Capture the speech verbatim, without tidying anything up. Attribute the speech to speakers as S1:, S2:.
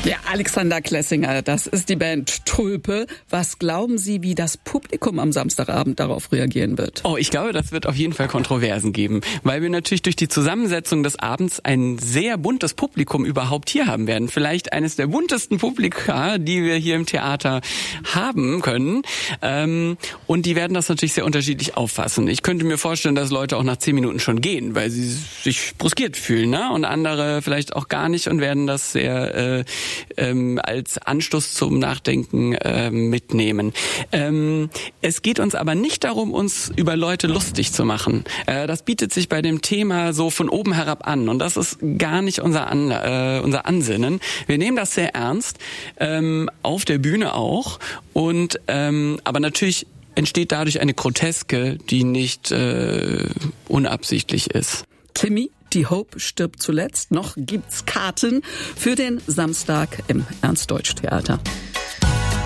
S1: Ja, Alexander Klessinger, das ist die Band Tulpe. Was glauben Sie, wie das Publikum am Samstagabend darauf reagieren wird?
S2: Oh, ich glaube, das wird auf jeden Fall Kontroversen geben, weil wir natürlich durch die Zusammensetzung des Abends ein sehr buntes Publikum überhaupt hier haben werden. Vielleicht eines der buntesten Publika, die wir hier im Theater haben können. Ähm, und die werden das natürlich sehr unterschiedlich auffassen. Ich könnte mir vorstellen, dass Leute auch nach zehn Minuten schon gehen, weil sie sich bruskiert fühlen, ne? Und andere vielleicht auch gar nicht und werden das sehr äh, ähm, als Anstoß zum Nachdenken äh, mitnehmen. Ähm, es geht uns aber nicht darum, uns über Leute lustig zu machen. Äh, das bietet sich bei dem Thema so von oben herab an und das ist gar nicht unser, an, äh, unser Ansinnen. Wir nehmen das sehr ernst, ähm, auf der Bühne auch und ähm, aber natürlich entsteht dadurch eine Groteske, die nicht äh, unabsichtlich ist.
S1: Timmy, die Hope stirbt zuletzt. Noch gibt's Karten für den Samstag im Ernst-Deutsch-Theater.